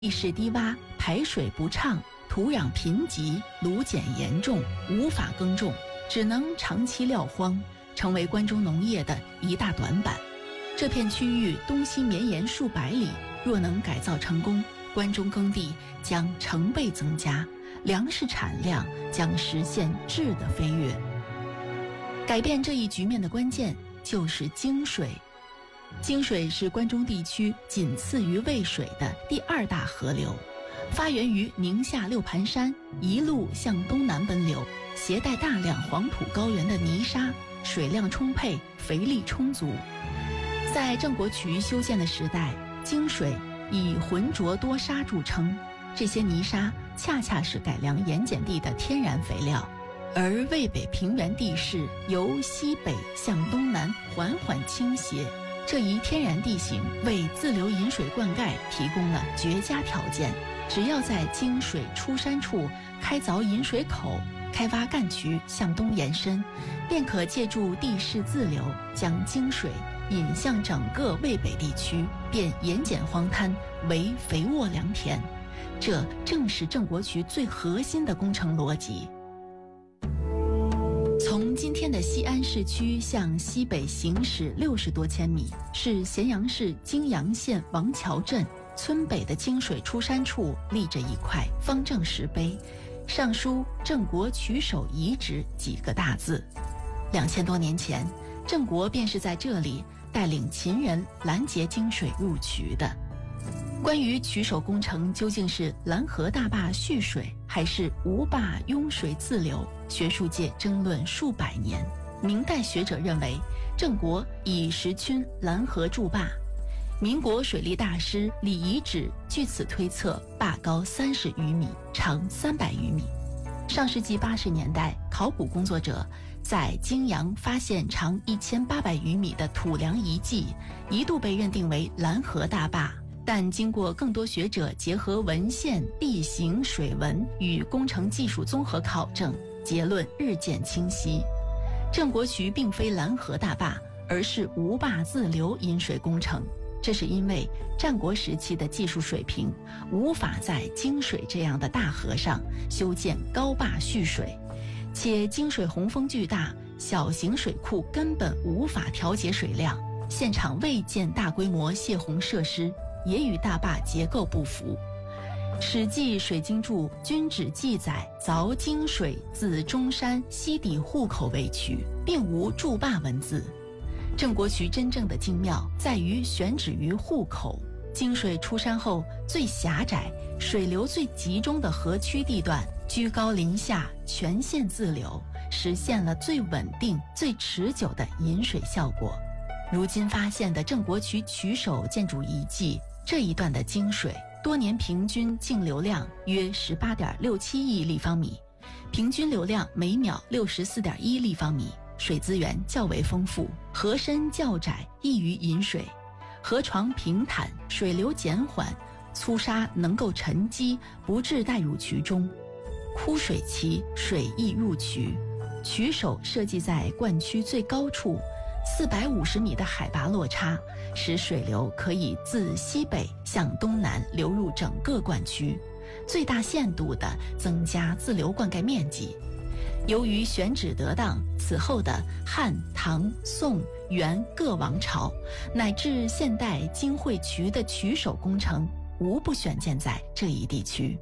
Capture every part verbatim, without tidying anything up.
地势低洼，排水不畅，土壤贫瘠，芦碱严重，无法耕种，只能长期撂荒，成为关中农业的一大短板。这片区域东西绵延数百里，若能改造成功，关中耕地将成倍增加，粮食产量将实现质的飞跃。改变这一局面的关键就是泾水。泾水是关中地区仅次于渭水的第二大河流，发源于宁夏六盘山，一路向东南奔流，携带大量黄土高原的泥沙，水量充沛，肥力充足。在郑国渠修建的时代，泾水以浑浊多沙著称，这些泥沙恰恰是改良盐碱地的天然肥料。而渭北平原地势由西北向东南缓缓倾斜，这一天然地形为自流引水灌溉提供了绝佳条件。只要在泾水出山处开凿引水口，开挖干渠向东延伸，便可借助地势自流，将泾水引向整个渭北地区，变盐碱荒滩为肥沃良田。这正是郑国渠最核心的工程逻辑。从今天的西安市区向西北行驶六十多千米，是咸阳市泾阳县王桥镇村北的泾水出山处立着一块方正石碑，上书郑国渠首遗址几个大字。两千多年前，郑国便是在这里带领秦人拦截泾水入渠的。关于渠首工程究竟是拦河大坝蓄水，还是吴坝拥水自流，学术界争论数百年。明代学者认为，郑国以石樵拦河筑坝。民国水利大师李遗址据此推测，坝高三十余米，长三百余米。上世纪八十年代，考古工作者在泾阳发现长一千八百余米的土梁遗迹，一度被认定为拦河大坝。但经过更多学者结合文献、地形、水文与工程技术综合考证，结论日渐清晰。郑国渠并非拦河大坝，而是无坝自流引水工程。这是因为战国时期的技术水平无法在泾水这样的大河上修建高坝蓄水，且泾水洪峰巨大，小型水库根本无法调节水量，现场未建大规模泄洪设施，也与大坝结构不符。《史记·水经注·均指》记载，凿泾水自中山西底户口为渠，并无筑坝文字。郑国渠真正的精妙在于选址于户口，泾水出山后最狭窄、水流最集中的河曲地段，居高临下，全线自流，实现了最稳定、最持久的引水效果。如今发现的郑国渠渠首建筑遗迹，这一段的泾水多年平均净流量约 十八点六七亿立方米，平均流量每秒 六十四点一立方米，水资源较为丰富，河深较窄，易于引水，河床平坦，水流减缓，粗沙能够沉积，不致带入渠中。枯水期水易入渠，渠首设计在灌区最高处，四百五十米的海拔落差，使水流可以自西北向东南流入整个灌区，最大限度地增加自流灌溉面积。由于选址得当，此后的汉、唐、宋、元各王朝，乃至现代泾汇渠的渠首工程，无不选建在这一地区。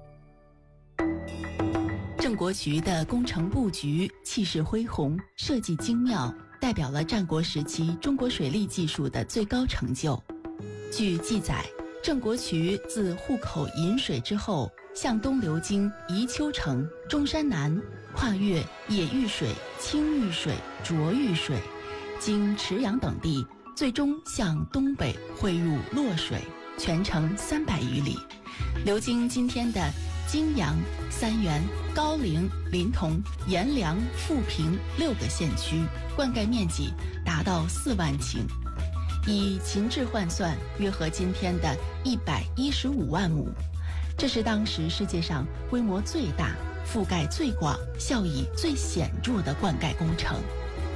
郑国渠的工程布局气势恢宏，设计精妙，代表了战国时期中国水利技术的最高成就。据记载，郑国渠自户口引水之后，向东流经宜丘城、中山南，跨越野玉水、青玉水、浊玉水，经池阳等地，最终向东北汇入洛水，全程三百余里，流经今天的泾阳、三原、高陵、临潼、阎良、富平六个县区，灌溉面积达到四万顷，以秦制换算，约合今天的一百一十五万亩。这是当时世界上规模最大、覆盖最广、效益最显著的灌溉工程。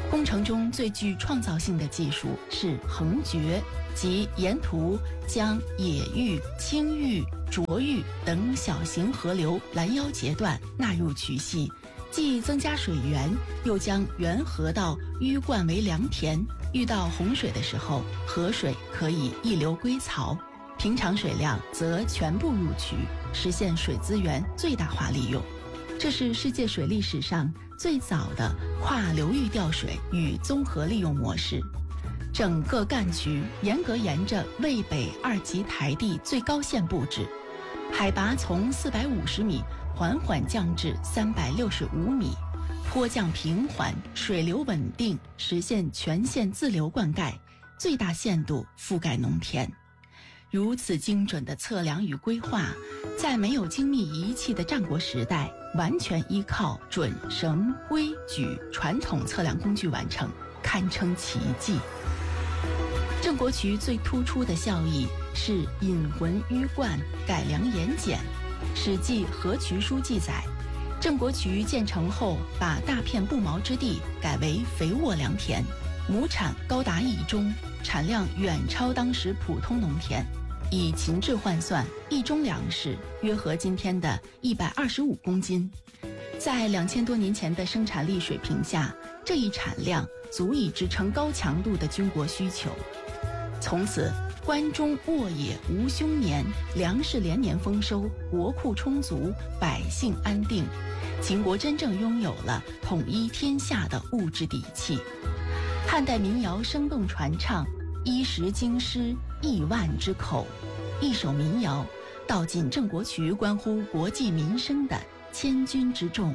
工程中最具创造性的技术是横掘，即沿途将野峪、青峪、浊峪等小型河流拦腰截断纳入渠系，既增加水源，又将原河道淤灌为良田。遇到洪水的时候，河水可以一流归槽，平常水量则全部入渠，实现水资源最大化利用。这是世界水利史上最早的跨流域调水与综合利用模式。整个干渠严格沿着渭北二级台地最高线布置，海拔从四百五十米缓缓降至三百六十五米，坡降平缓，水流稳定，实现全线自流灌溉，最大限度覆盖农田。如此精准的测量与规划，在没有精密仪器的战国时代，完全依靠准绳、规矩传统测量工具完成，堪称奇迹。郑国渠最突出的效益是引浑淤灌，改良盐碱。《史记·河渠书》记载，郑国渠建成后，把大片不毛之地改为肥沃良田，亩产高达一中，产量远超当时普通农田。以秦制换算，一中粮食约合今天的一百二十五公斤。在两千多年前的生产力水平下，这一产量足以支撑高强度的军国需求。从此，关中沃野无凶年，粮食连年丰收，国库充足，百姓安定。秦国真正拥有了统一天下的物质底气。汉代民谣生动传唱，衣食经师，亿万之口。一首民谣道尽郑国渠关乎国计民生的千钧之重。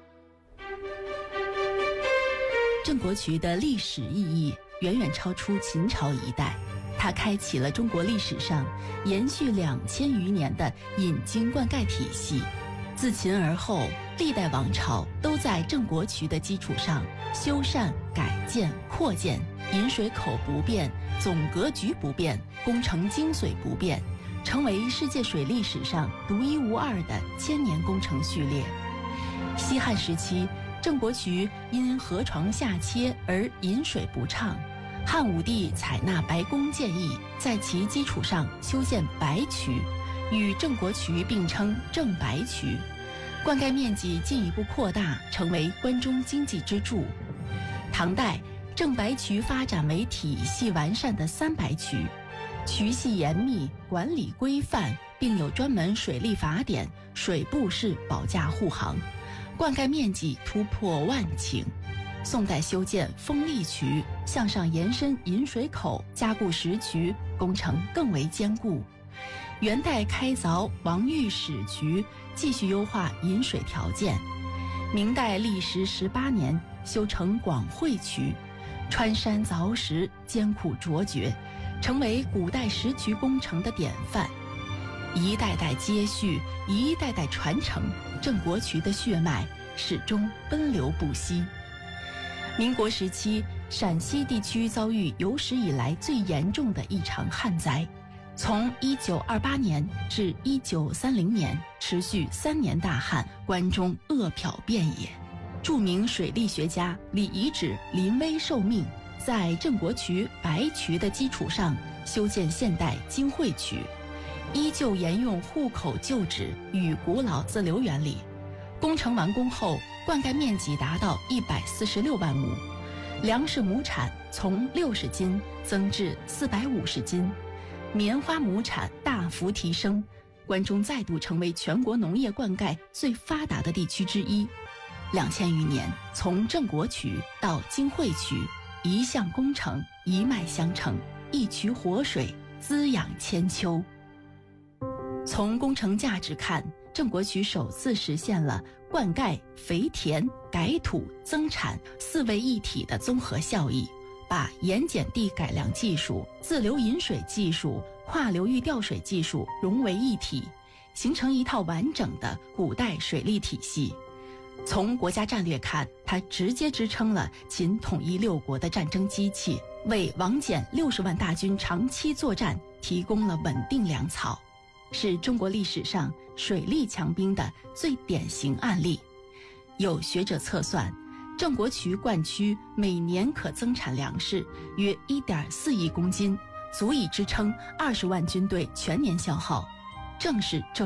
郑国渠的历史意义远远超出秦朝一代，它开启了中国历史上延续两千余年的引经灌溉体系。自秦而后，历代王朝都在郑国渠的基础上修缮、改建、扩建，引水口不变，总格局不变，工程精髓不变，成为世界水利史上独一无二的千年工程序列。西汉时期，郑国渠因河床下切而引水不畅，汉武帝采纳白宫建议，在其基础上修建白渠，与郑国渠并称郑白渠，灌溉面积进一步扩大，成为关中经济支柱。唐代，郑白渠发展为体系完善的三白渠，渠系严密，管理规范，并有专门水利法典，水部式保驾护航，灌溉面积突破万顷。宋代修建丰利渠，向上延伸引水口，加固石渠，工程更为坚固。元代开凿王峪始渠，继续优化引水条件。明代历时十八年，修成广惠渠，穿山凿石，艰苦卓绝，成为古代石渠工程的典范。一代代接续，一代代传承，郑国渠的血脉始终奔流不息。民国时期，陕西地区遭遇有史以来最严重的一场旱灾，从一九二八年至一九三零年，持续三年大旱，关中饿殍遍野。著名水利学家李遗址临危受命，在郑国渠白渠的基础上修建现代金惠渠，依旧沿用户口旧址与古老自流原理。工程完工后，灌溉面积达到一百四十六万亩，粮食亩产从六十斤增至四百五十斤，棉花亩产大幅提升，关中再度成为全国农业灌溉最发达的地区之一。两千余年，从郑国渠到金惠渠，一项工程一脉相承，一渠活水，滋养千秋。从工程价值看，郑国渠首次实现了灌溉、肥田、改土、增产四位一体的综合效益，把盐碱地改良技术、自流引水技术、跨流域调水技术融为一体，形成一套完整的古代水利体系。从国家战略看，它直接支撑了秦统一六国的战争机器，为王翦六十万大军长期作战提供了稳定粮草，是中国历史上水利强兵的最典型案例。有学者测算， 郑国渠灌区每年可增产粮食约 一点四亿公斤，足以支撑二十万军队全年消耗。正是这